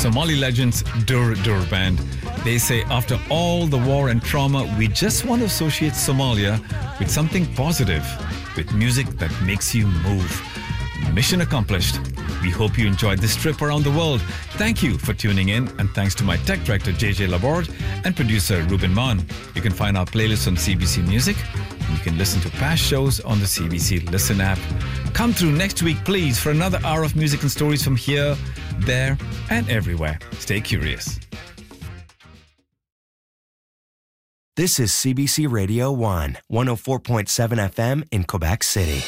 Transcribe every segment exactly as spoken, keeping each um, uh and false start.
Somali legends Dur Dur Band. They say after all the war and trauma, we just want to associate Somalia with something positive, with music that makes you move. Mission accomplished. We hope you enjoyed this trip around the world. Thank you for tuning in, and thanks to my tech director J J Laborde and producer Ruben Mann. You can find our playlist on C B C Music. You can listen to past shows on the C B C Listen app. Come through next week, please, for another hour of music and stories from here, there, and everywhere. Stay curious. This is C B C Radio one, one oh four point seven F M in Quebec City.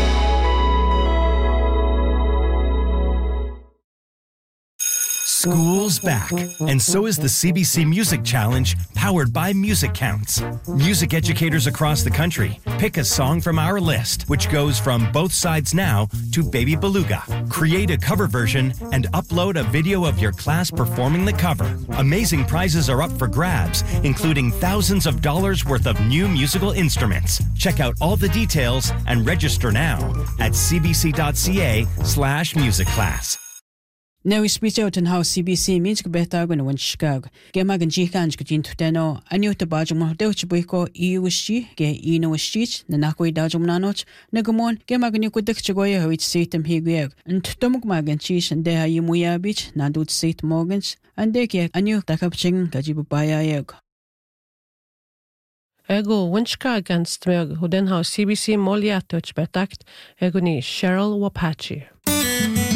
School's back, and so is the C B C Music Challenge, powered by Music Counts. Music educators across the country pick a song from our list, which goes from Both Sides Now to Baby Beluga. Create a cover version and upload a video of your class performing the cover. Amazing prizes are up for grabs, including thousands of dollars worth of new musical instruments. Check out all the details and register now at cbc.ca slash music class. Now we speak out on how C B C means to better when one Chicago. Gemma and Jikan could into Teno, and you to Bajum Deutsche Buiko, E U S G, Ge Eno Stitch, Nanakoi Dajum Nanot, Nagamon, Gemma and you could Dexagoya, which say them Higueg, and Tomuk Magan Cheese, and there you Muya Beach, Nandut Saint Morgans, and they get a new Takapching, Gajibubaya Egg. Ego Winchka against Meg, who then how C B C Molia touch betakt, Egoni Cheryl Wapachi.